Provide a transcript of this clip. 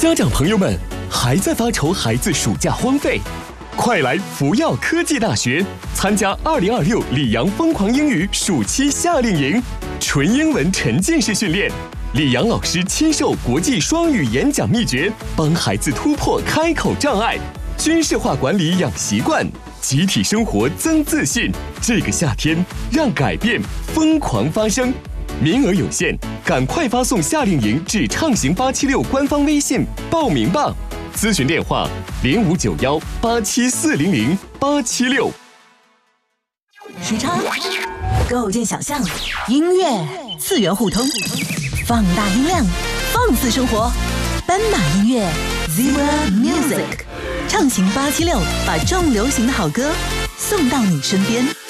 家长朋友们，还在发愁孩子暑假荒废？快来福耀科技大学参加2026里昂疯狂英语暑期夏令营，纯英文沉浸式训练，里昂老师亲授国际双语演讲秘诀，帮孩子突破开口障碍，军事化管理养习惯，集体生活增自信。这个夏天，让改变疯狂发生。名额有限，赶快发送夏令营至畅行876官方微信报名吧。咨询电话059187400876。 时差构建想象，音乐次元互通，放大音量，放肆生活。斑马音乐 Zebra Music， 畅行876，把重流行的好歌送到你身边。